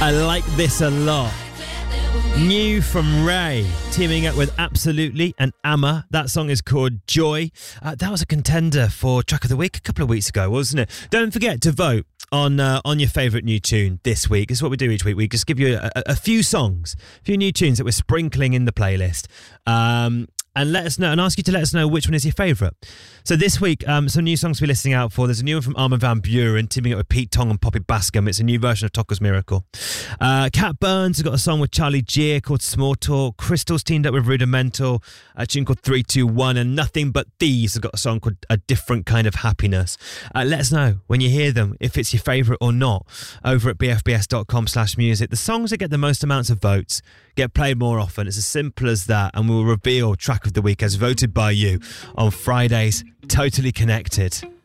I like this a lot. New from Ray, teaming up with Absolutely and Amma. That song is called Joy. That was a contender for Track of the Week a couple of weeks ago, wasn't it? Don't forget to vote on your favourite new tune this week. This is what we do each week. We just give you a few songs, a few new tunes that we're sprinkling in the playlist. And let us know, and ask you to let us know which one is your favourite. So this week, some new songs we're listening out for. There's a new one from Armin van Buuren, teaming up with Pete Tong and Poppy Bascom. It's a new version of Tocco's Miracle. Cat Burns has got a song with Charlie Gear called Small Talk. Crystal's teamed up with Rudimental, a tune called 321, and Nothing But These has got a song called A Different Kind of Happiness. Let us know when you hear them, if it's your favourite or not, over at bfbs.com/music. The songs that get the most amounts of votes get played more often. It's as simple as that, and we'll reveal Track of the Week as voted by you on Friday's Totally Connected.